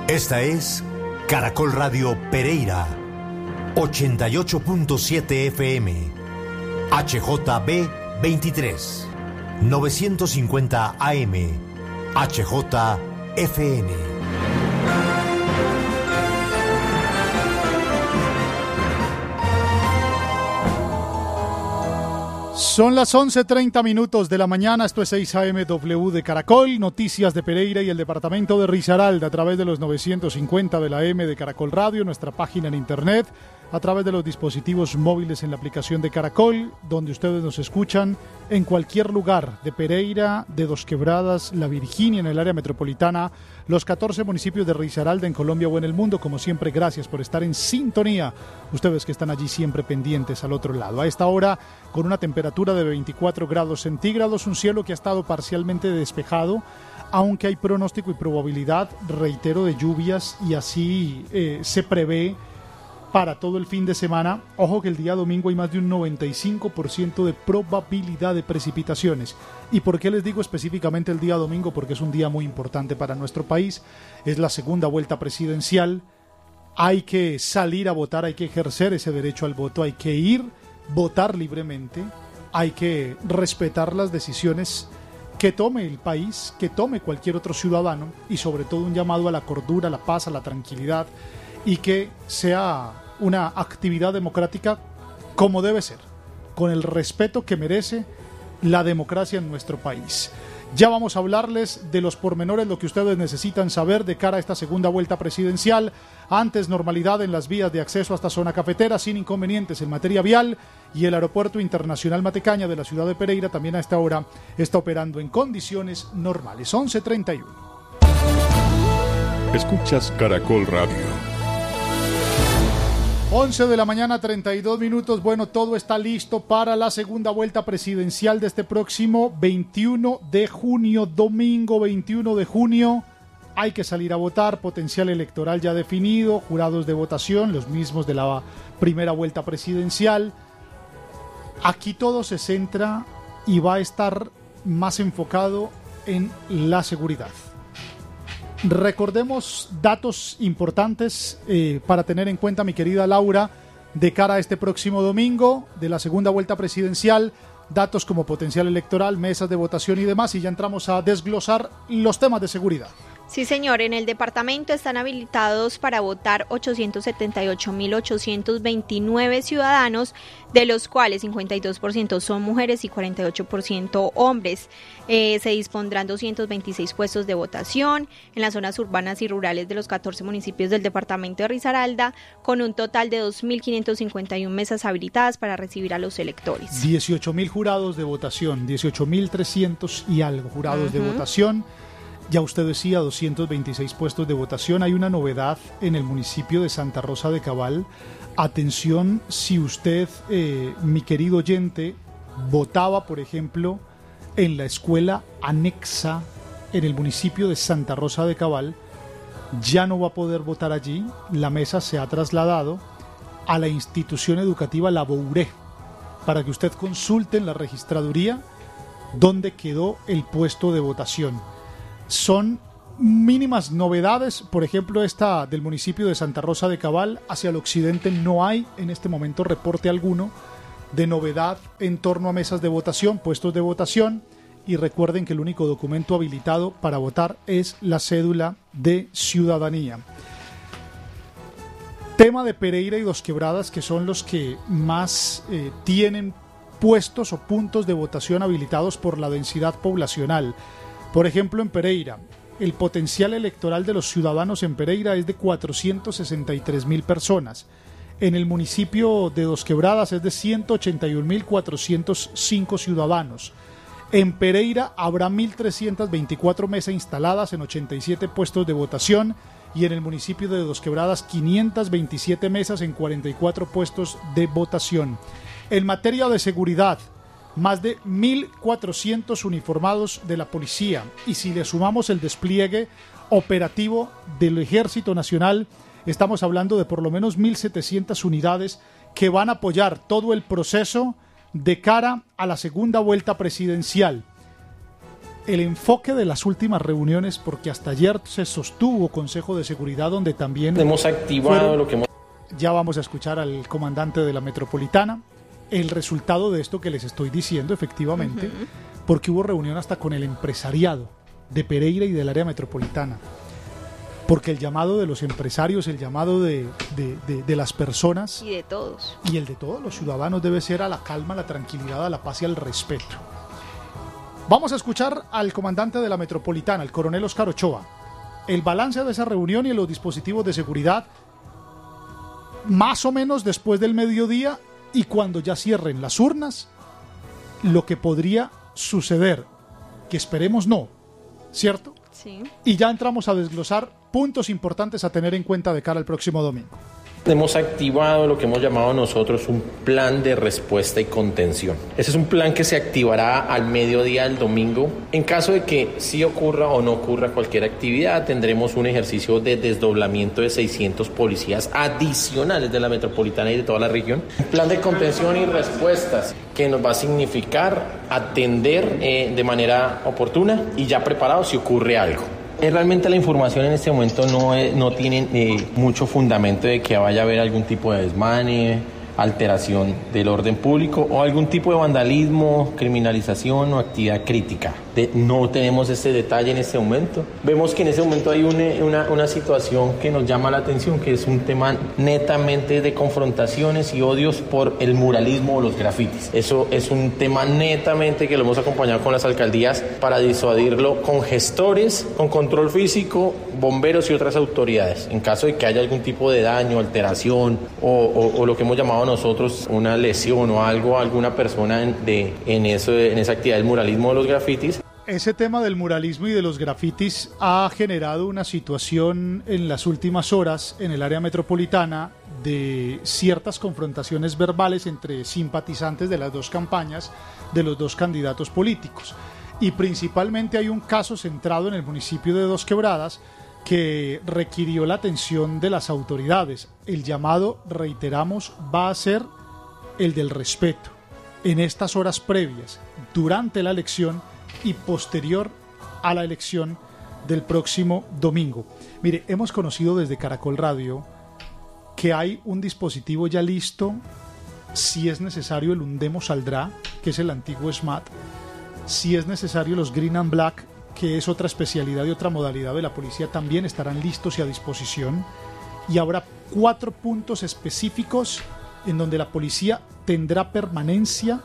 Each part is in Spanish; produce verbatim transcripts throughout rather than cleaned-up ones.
Esta es Caracol Radio Pereira, ochenta y ocho punto siete F M, H J B veintitrés, novecientos cincuenta A M, H J F N. Son las once treinta minutos de la mañana, esto es seis A M W de Caracol, noticias de Pereira y el departamento de Risaralda a través de los novecientos cincuenta de la A M de Caracol Radio, nuestra página en internet, a través de los dispositivos móviles en la aplicación de Caracol, donde ustedes nos escuchan en cualquier lugar de Pereira, de Dos Quebradas, La Virginia en el área metropolitana, los catorce municipios de Risaralda en Colombia o en el mundo. Como siempre, gracias por estar en sintonía, ustedes que están allí siempre pendientes al otro lado. A esta hora, con una temperatura de veinticuatro grados centígrados, un cielo que ha estado parcialmente despejado, aunque hay pronóstico y probabilidad, reitero, de lluvias, y así eh, se prevé para todo el fin de semana. Ojo que el día domingo hay más de un noventa y cinco por ciento de probabilidad de precipitaciones. ¿Y por qué les digo específicamente el día domingo? Porque es un día muy importante para nuestro país. Es la segunda vuelta presidencial. Hay que salir a votar, hay que ejercer ese derecho al voto, hay que ir, votar libremente, hay que respetar las decisiones que tome el país, que tome cualquier otro ciudadano, y sobre todo un llamado a la cordura, a la paz, a la tranquilidad, y que sea una actividad democrática como debe ser, con el respeto que merece la democracia en nuestro país. Ya vamos a hablarles de los pormenores, lo que ustedes necesitan saber de cara a esta segunda vuelta presidencial. Antes, normalidad en las vías de acceso a esta zona cafetera, sin inconvenientes en materia vial, y el Aeropuerto Internacional Matecaña de la ciudad de Pereira también a esta hora está operando en condiciones normales. once treinta y uno. Escuchas Caracol Radio. once de la mañana, treinta y dos minutos. Bueno, todo está listo para la segunda vuelta presidencial de este próximo veintiuno de junio, domingo veintiuno de junio. Hay que salir a votar, potencial electoral ya definido, jurados de votación, los mismos de la primera vuelta presidencial. Aquí todo se centra y va a estar más enfocado en la seguridad. Recordemos datos importantes eh, para tener en cuenta, mi querida Laura, de cara a este próximo domingo de la segunda vuelta presidencial. Datos como potencial electoral, mesas de votación y demás, y ya entramos a desglosar los temas de seguridad. Sí, señor, en el departamento están habilitados para votar ochocientos setenta y ocho mil ochocientos veintinueve ciudadanos, de los cuales cincuenta y dos por ciento son mujeres y cuarenta y ocho por ciento hombres. Eh, se dispondrán doscientos veintiséis puestos de votación en las zonas urbanas y rurales de los catorce municipios del departamento de Risaralda, con un total de dos mil quinientas cincuenta y una mesas habilitadas para recibir a los electores. dieciocho mil jurados de votación, dieciocho mil trescientos y algo jurados uh-huh. de votación. Ya usted decía, doscientos veintiséis puestos de votación. Hay una novedad en el municipio de Santa Rosa de Cabal. Atención, si usted, eh, mi querido oyente, votaba, por ejemplo, en la escuela anexa en el municipio de Santa Rosa de Cabal, ya no va a poder votar allí. La mesa se ha trasladado a la institución educativa La Bouré, para que usted consulte en la registraduría dónde quedó el puesto de votación. Son mínimas novedades, por ejemplo esta del municipio de Santa Rosa de Cabal. Hacia el occidente no hay en este momento reporte alguno de novedad en torno a mesas de votación, puestos de votación, y recuerden que el único documento habilitado para votar es la cédula de ciudadanía. Tema de Pereira y Dos Quebradas, que son los que más eh, tienen puestos o puntos de votación habilitados por la densidad poblacional. Por ejemplo, en Pereira, el potencial electoral de los ciudadanos en Pereira es de cuatrocientos sesenta y tres mil personas. En el municipio de Dos Quebradas es de ciento ochenta y un mil cuatrocientos cinco ciudadanos. En Pereira habrá mil trescientas veinticuatro mesas instaladas en ochenta y siete puestos de votación, y en el municipio de Dos Quebradas quinientas veintisiete mesas en cuarenta y cuatro puestos de votación. En materia de seguridad, más de mil cuatrocientos uniformados de la policía, y si le sumamos el despliegue operativo del Ejército Nacional, estamos hablando de por lo menos mil setecientas unidades que van a apoyar todo el proceso de cara a la segunda vuelta presidencial. el enfoque de las últimas reuniones, porque hasta ayer se sostuvo Consejo de Seguridad donde también hemos activado fueron, lo que hemos... Ya vamos a escuchar al comandante de la Metropolitana, el resultado de esto que les estoy diciendo efectivamente, uh-huh. porque hubo reunión hasta con el empresariado de Pereira y del área metropolitana, porque el llamado de los empresarios, el llamado de, de, de, de las personas y de todos y el de todos los ciudadanos debe ser a la calma, a la tranquilidad, a la paz y al respeto. Vamos a escuchar al comandante de la Metropolitana, el coronel Oscar Ochoa, el balance de esa reunión y los dispositivos de seguridad más o menos después del mediodía y cuando ya cierren las urnas, lo que podría suceder, que esperemos no, ¿cierto? Sí. Y ya entramos a desglosar puntos importantes a tener en cuenta de cara al próximo domingo. Hemos activado lo que hemos llamado nosotros un plan de respuesta y contención. Ese es un plan que se activará al mediodía del domingo. En caso de que sí ocurra o no ocurra cualquier actividad, tendremos un ejercicio de desdoblamiento de seiscientos policías adicionales de la metropolitana y de toda la región. Un plan de contención y respuestas que nos va a significar atender eh, de manera oportuna y ya preparados si ocurre algo. Realmente la información en este momento no, es, no tiene eh, mucho fundamento de que vaya a haber algún tipo de desmane, alteración del orden público o algún tipo de vandalismo, criminalización o actividad crítica. De, no tenemos ese detalle en este momento. Vemos que en ese momento hay una, una, una situación que nos llama la atención, que es un tema netamente de confrontaciones y odios por el muralismo o los grafitis. Eso es un tema netamente que lo hemos acompañado con las alcaldías para disuadirlo con gestores, con control físico, bomberos y otras autoridades. En caso de que haya algún tipo de daño, alteración o, o, o lo que hemos llamado nosotros una lesión o algo, alguna persona en, de, en, eso, en esa actividad del muralismo o los grafitis. Ese tema del muralismo y de los grafitis ha generado una situación en las últimas horas en el área metropolitana de ciertas confrontaciones verbales entre simpatizantes de las dos campañas, de los dos candidatos políticos. Y principalmente hay un caso centrado en el municipio de Dos Quebradas que requirió la atención de las autoridades. El llamado, reiteramos, va a ser el del respeto en estas horas previas, durante la elección y posterior a la elección del próximo domingo. Mire, hemos conocido desde Caracol Radio que hay un dispositivo ya listo, si es necesario el Undemo saldrá, que es el antiguo SMAT, si es necesario los Green and Black, que es otra especialidad y otra modalidad de la policía, también estarán listos y a disposición. Y habrá cuatro puntos específicos en donde la policía tendrá permanencia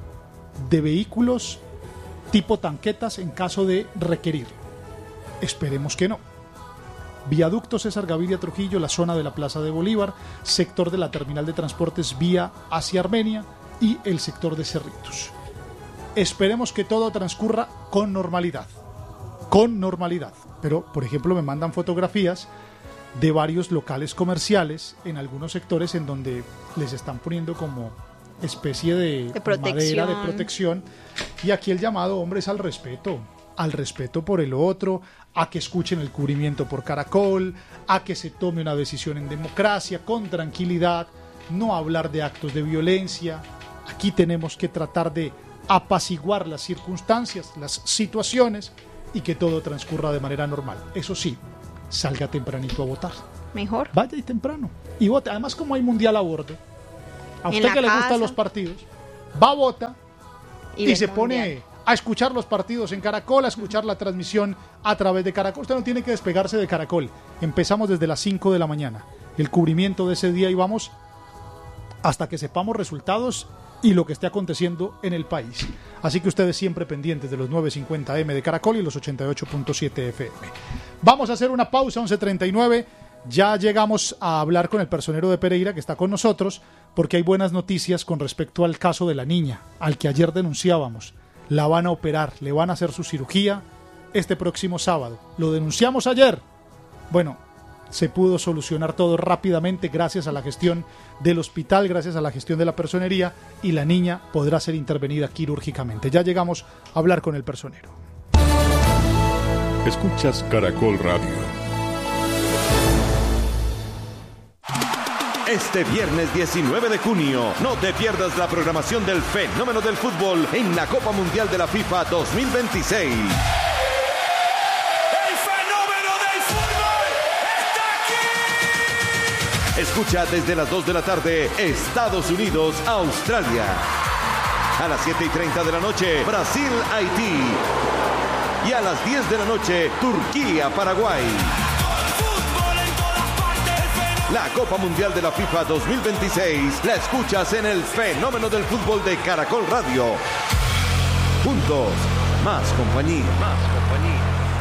de vehículos tipo tanquetas en caso de requerirlo. Esperemos que no. Viaducto César Gaviria Trujillo, la zona de la Plaza de Bolívar, sector de la terminal de transportes vía hacia Armenia y el sector de Cerritos. Esperemos que todo transcurra con normalidad. Con normalidad. Pero, por ejemplo, me mandan fotografías de varios locales comerciales en algunos sectores en donde les están poniendo como especie de, de madera de protección. Y aquí el llamado, hombre, es al respeto. Al respeto por el otro, a que escuchen el cubrimiento por Caracol, a que se tome una decisión en democracia, con tranquilidad, no hablar de actos de violencia. Aquí tenemos que tratar de apaciguar las circunstancias, las situaciones, y que todo transcurra de manera normal. Eso sí, salga tempranito a votar. Mejor. Vaya y temprano. Y vote. Además, como hay mundial a bordo, a usted que le gustan los partidos, va a votar y, y se pone a escuchar los partidos en Caracol, a escuchar la transmisión a través de Caracol. Usted no tiene que despegarse de Caracol. Empezamos desde las cinco de la mañana. El cubrimiento de ese día y vamos hasta que sepamos resultados y lo que esté aconteciendo en el país. Así que ustedes siempre pendientes de los novecientos cincuenta eme de Caracol y los ochenta y ocho punto siete efe eme. Vamos a hacer una pausa, once treinta y nueve. Ya llegamos a hablar con el personero de Pereira que está con nosotros porque hay buenas noticias con respecto al caso de la niña, al que ayer denunciábamos. La van a operar, le van a hacer su cirugía este próximo sábado. Lo denunciamos ayer. Bueno, se pudo solucionar todo rápidamente gracias a la gestión del hospital, gracias a la gestión de la personería, y la niña podrá ser intervenida quirúrgicamente. Ya llegamos a hablar con el personero. Escuchas Caracol Radio. Este viernes diecinueve de junio, no te pierdas la programación del fenómeno del fútbol en la Copa Mundial de la FIFA dos mil veintiséis. Escucha desde las dos de la tarde, Estados Unidos, Australia. A las siete y treinta de la noche, Brasil, Haití. Y a las diez de la noche, Turquía, Paraguay. La Copa Mundial de la FIFA dos mil veintiséis la escuchas en el fenómeno del fútbol de Caracol Radio. Juntos, más compañía. Más compañía.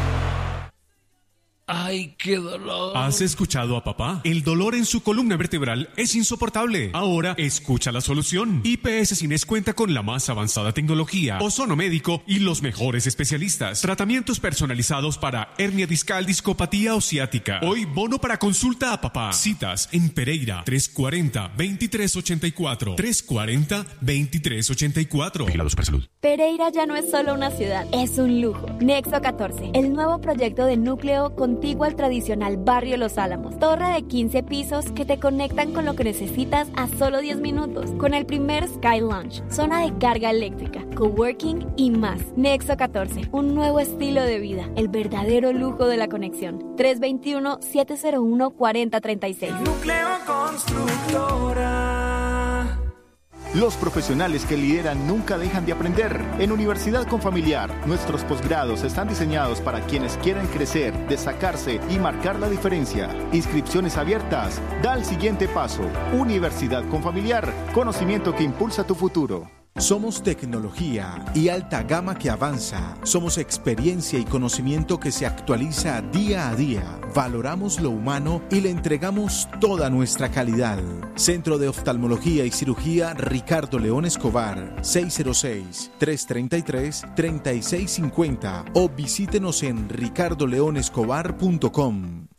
¡Ay, qué dolor! ¿Has escuchado a papá? El dolor en su columna vertebral es insoportable. Ahora escucha la solución. I P S Cines cuenta con la más avanzada tecnología, ozono médico y los mejores especialistas. Tratamientos personalizados para hernia discal, discopatía o ciática. Hoy bono para consulta a papá. Citas en Pereira, tres cuarenta, veintitrés ochenta y cuatro. tres cuarenta, veintitrés ochenta y cuatro. Vigilados para salud. Pereira ya no es solo una ciudad, es un lujo. Nexo catorce, el nuevo proyecto de núcleo contiguo al tradicional barrio Los Álamos. Torre de quince pisos que te conectan con lo que necesitas a solo diez minutos. Con el primer Sky Lounge, zona de carga eléctrica, coworking y más. Nexo catorce, un nuevo estilo de vida, el verdadero lujo de la conexión. tres dos uno, siete cero uno, cuatro cero tres seis. Núcleo Constructora. Los profesionales que lideran nunca dejan de aprender. En Universidad Confamiliar, nuestros posgrados están diseñados para quienes quieren crecer, destacarse y marcar la diferencia. Inscripciones abiertas. Da el siguiente paso. Universidad Confamiliar, conocimiento que impulsa tu futuro. Somos tecnología y alta gama que avanza. Somos experiencia y conocimiento que se actualiza día a día. Valoramos lo humano y le entregamos toda nuestra calidad. Centro de Oftalmología y Cirugía Ricardo León Escobar, seis cero seis, tres tres tres, tres seis cinco cero o visítenos en ricardo león escobar punto com.